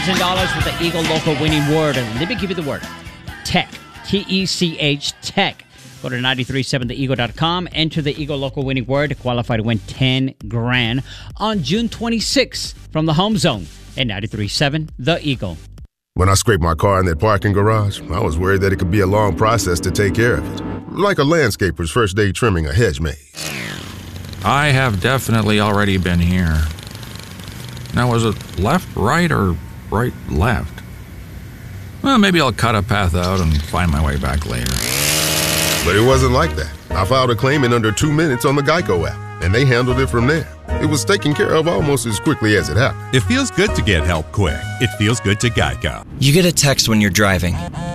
$1,000 with the Eagle Local winning word. And let me give you the word. Tech. T-E-C-H. Tech. Go to 937theeagle.com. Enter the Eagle Local winning word to qualify to win $10,000 on June 26th from the Home Zone at 93.7 The Eagle. When I scraped my car in that parking garage, I was worried that it could be a long process to take care of it. Like a landscaper's first day trimming a hedge maze. I have definitely already been here. Now, was it left, right, or right, left? Well, maybe I'll cut a path out and find my way back later. But it wasn't like that. I filed a claim in under 2 minutes on the Geico app, and they handled it from there. It was taken care of almost as quickly as it happened. It feels good to get help quick. It feels good to Geico. You get a text when you're driving.